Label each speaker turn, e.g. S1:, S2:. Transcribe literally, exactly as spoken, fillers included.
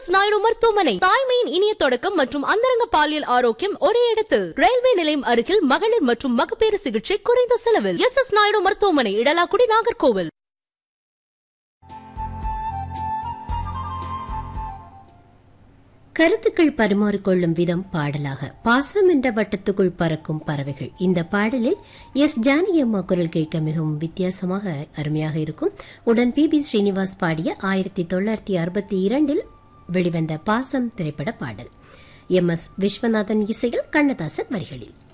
S1: S Naidu மருத்துவமனை. தாய்மையின் இனிய தொடக்கம் மற்றும் அந்தரங்க பாலியல் ஆரோக்கியம் ஒரே இடத்தில். ரயில்வே நிலையம் அருகில் மகளிர் மற்றும் மகப்பேறு சிகிச்சை குறைந்த செலவில். எஸ் எஸ் நாயுடு மருத்துவமனை, இடலாக்குடி, நாகர்கோவில்.
S2: கருத்துக்கள் பரிமாறிக்கொள்ளும் விதம் பாடலாக பாசம் என்ற வட்டத்துக்குள் பறக்கும் பறவைகள். இந்த பாடலில் எஸ் ஜானகியம்மா குரல் கேட்க மிகவும் வித்தியாசமாக அருமையாக இருக்கும். உடன் பி பி ஸ்ரீனிவாஸ் பாடிய ஆயிரத்தி தொள்ளாயிரத்தி அறுபத்தி இரண்டில் வெளிவந்த பாசம் திரைப்பட பாடல். எம் எஸ் விஸ்வநாதன் இசையில், கண்ணதாசன் வரிகளில்.